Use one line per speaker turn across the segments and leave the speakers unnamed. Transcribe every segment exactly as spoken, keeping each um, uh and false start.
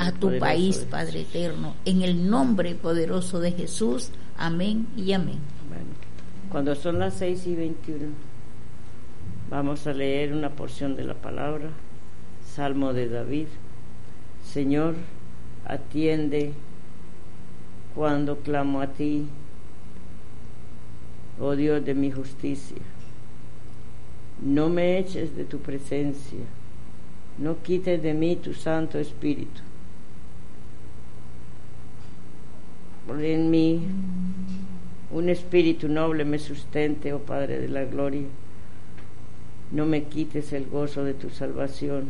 a tu país, Padre eterno, en el nombre poderoso de Jesús. Amén y amén.
Bueno, cuando son las seis y veintiuno, vamos a leer una porción de la palabra, Salmo de David. Señor, atiende cuando clamo a ti, oh Dios de mi justicia. No me eches de tu presencia, no quites de mí tu Santo Espíritu. Por en mí un espíritu noble me sustente, oh Padre de la gloria. No me quites el gozo de tu salvación,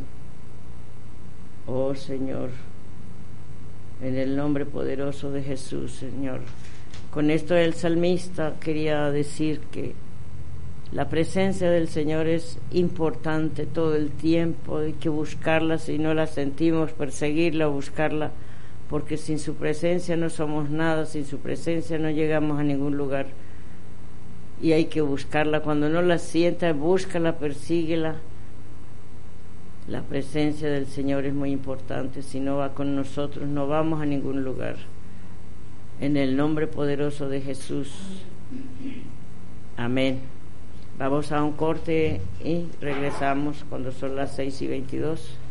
oh Señor, en el nombre poderoso de Jesús, Señor. Con esto el salmista quería decir que la presencia del Señor es importante todo el tiempo, hay que buscarla, si no la sentimos, perseguirla, buscarla, porque sin su presencia no somos nada, sin su presencia no llegamos a ningún lugar, y hay que buscarla. Cuando no la sienta, búscala, persíguela. La presencia del Señor es muy importante, si no va con nosotros no vamos a ningún lugar. En el nombre poderoso de Jesús, amén. Vamos a un corte y regresamos cuando son las seis y veintidós.